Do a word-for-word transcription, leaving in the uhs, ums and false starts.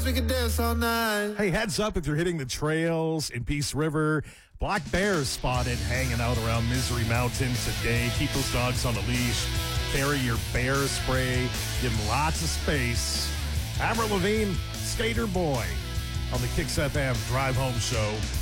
We can dance all night. Hey, heads up if you're hitting the trails in Peace River. Black bears spotted hanging out around Misery Mountain today. Keep those dogs on the leash. Carry your bear spray. Give them lots of space. Avril Lavigne, Skater Boy, on the Kicks F M Drive Home Show.